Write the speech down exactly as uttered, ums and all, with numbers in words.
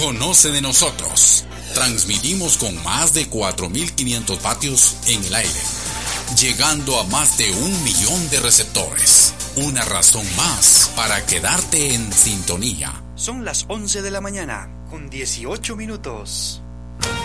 Conoce de nosotros. Transmitimos con más de cuatro mil quinientos vatios en el aire, llegando a más de un millón de receptores. Una razón más para quedarte en sintonía. Son las once de la mañana, con dieciocho minutos.